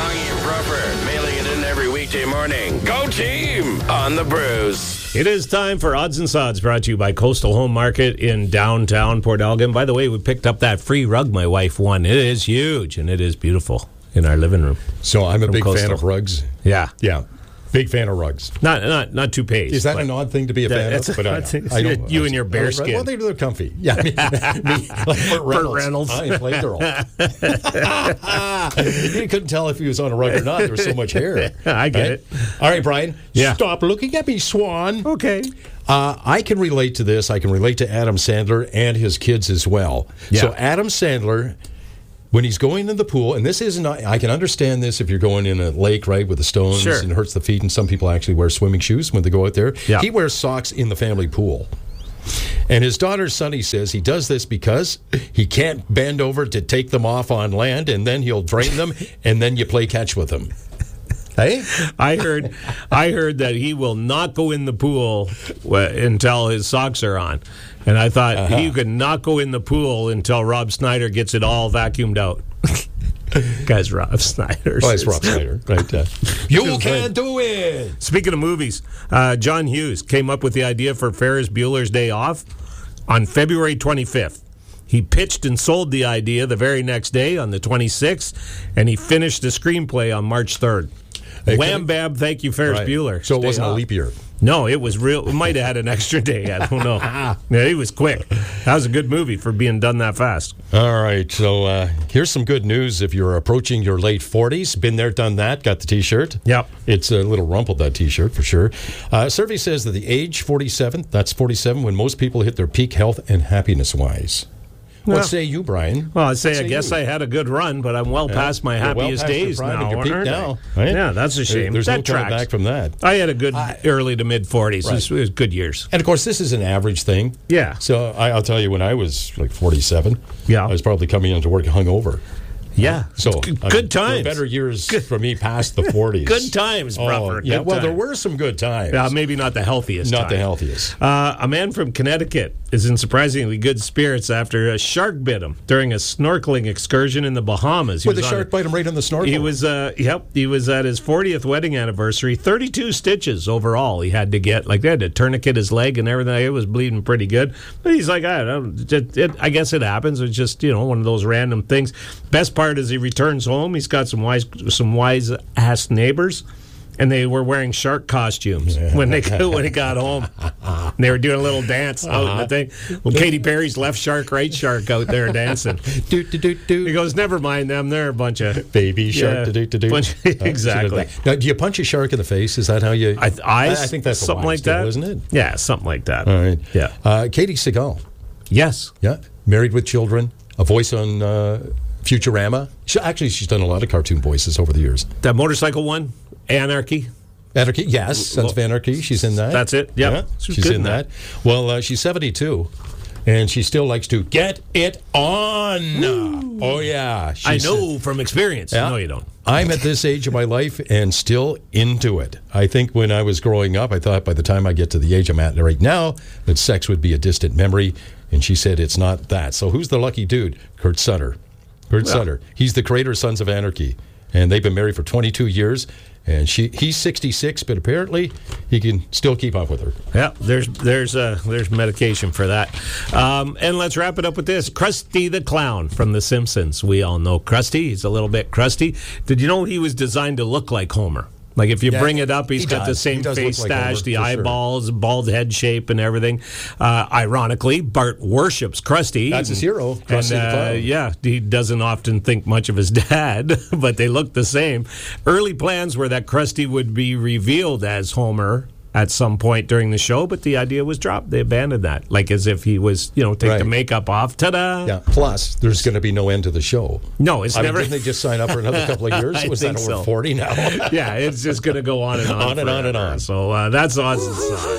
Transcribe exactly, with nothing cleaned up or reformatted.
Augie and Bruffer, mailing it in every weekday morning. Go team on the Brews. It is time for Odds and Sods, brought to you by Coastal Home Market in downtown Port Elgin. By the way, we picked up that free rug my wife won. It is huge, and it is beautiful in our living room. So I'm a big Coastal. fan of rugs. Yeah. Yeah. Big fan of rugs. Not not not too paid. Is that an odd thing to be a fan That's of? But I, I don't, you and your bear skin. Well, they're comfy. Yeah, me, me like Burt Reynolds. Reynolds. I ain't Playgirl. You couldn't tell if he was on a rug or not. There was so much hair. I get right? it. All right, Brian. Yeah. Stop looking at me, Swan. Okay. Uh, I can relate to this. I can relate to Adam Sandler and his kids as well. Yeah. So Adam Sandler, when he's going in the pool, and this isn't, I can understand this if you're going in a lake, right, with the stones Sure. and it hurts the feet, and some people actually wear swimming shoes when they go out there. Yeah. He wears socks in the family pool. And his daughter, Sonny, says he does this because he can't bend over to take them off on land, and then he'll drain them, and then you play catch with them. Hey? I heard I heard that he will not go in the pool uh, until his socks are on. And I thought uh-huh. he could not go in the pool until Rob Schneider gets it all vacuumed out. Guy's Rob Schneider. Oh, it's Rob Schneider. Right. Uh, you can do it. Speaking of movies, uh, John Hughes came up with the idea for Ferris Bueller's Day Off on February twenty-fifth. He pitched and sold the idea the very next day on the twenty-sixth, and he finished the screenplay on March third. Hey, Wham, bam, thank you, Ferris right. Bueller. So it Stay wasn't off. a leap year. No, it was real. It might have had an extra day. I don't know. Yeah, he was quick. That was a good movie for being done that fast. All right. So uh, here's some good news. If you're approaching your late forties, been there, done that, got the T-shirt. Yep. It's a little rumpled, that T-shirt, for sure. Uh, survey says that the age forty-seven, that's forty-seven, when most people hit their peak health and happiness-wise. What Well, say you, Brian? Well, I'd say, What I say guess you? I had a good run, but I'm well Yeah. past my You're well happiest past your days prime now. and your peak aren't I? now, right? Yeah, that's a shame. There's that no coming tracks. back from that. I had a good I- early to mid-forties. Right. It, was, it was good years. And, of course, this is an average thing. Yeah. So I, I'll tell you, when I was like forty-seven, Yeah. I was probably coming into work hungover. Yeah. So Good- I mean, good there were times. better years for me past the forties. Good times, Oh, brother. yeah, Good well, there times. were some good times. Uh, maybe not the healthiest. Not the time. healthiest. Uh, a man from Connecticut is in surprisingly good spirits after a shark bit him during a snorkeling excursion in the Bahamas. He Would the was on shark a- bite him right on the snorkel? He was, uh, yep, he was at his fortieth wedding anniversary. thirty-two stitches overall he had to get. Like, they had to tourniquet his leg and everything. It was bleeding pretty good. But he's like, I don't know. It, it, I guess it happens. It's just, you know, one of those random things. Best part is he returns home. He's got some wise, some wise ass neighbors. And they were wearing shark costumes when they when he got home. And they were doing a little dance out in the thing. Well, Katy Perry's left shark, right shark out there dancing. do, do, do, do. He goes, never mind them. They're a bunch of Baby shark. Yeah. Do, do, do, do. Bunch- Uh, should have exactly. done. Now, do you punch a shark in the face? Is that how you? I, I, I think that's something a like wise deal, that, isn't it? Yeah, something like that. All right. Yeah. Uh, Katie Seagal. Yes. Yeah. Married with children. A voice on uh, Futurama. She, actually, she's done a lot of cartoon voices over the years. That motorcycle one, Anarchy. Anarchy, yes. Sons of Anarchy. She's in that. That's it. Yep. Yeah, She's she's good in in that. Well, uh, she's seventy-two, and she still likes to get it on. Woo. Oh, yeah. I She's- know from experience. Yeah. No, you don't. I'm at this age of my life and still into it. I think when I was growing up, I thought by the time I get to the age I'm at right now, that sex would be a distant memory. And she said it's not that. So who's the lucky dude? Kurt Sutter. Kurt Well. Sutter. He's the creator of Sons of Anarchy. And they've been married for twenty-two years. And she he's sixty-six, but apparently he can still keep up with her. Yeah, there's there's uh, there's medication for that. Um, and let's wrap it up with this. Krusty the Clown from The Simpsons. We all know Krusty. He's a little bit crusty. Did you know he was designed to look like Homer? Like, if you Yeah, bring it up, he's he got the does. same He does look face like stash, Homer, the for sure. eyeballs, bald head shape, and everything. Uh, ironically, Bart worships Krusty. That's his hero, Krusty and, the uh, Clown. Yeah, he doesn't often think much of his dad, but they look the same. Early plans were that Krusty would be revealed as Homer at some point during the show, but the idea was dropped. They abandoned that, like as if he was, you know, take Right. the makeup off. Ta-da! Yeah. Plus, there's going to be no end to the show. No, it's I mean, never. didn't they just sign up for another couple of years? I Was that think over so. forty now? Yeah, it's just going to go on and on. On and on and forever. on. So uh, that's Odds and Sods.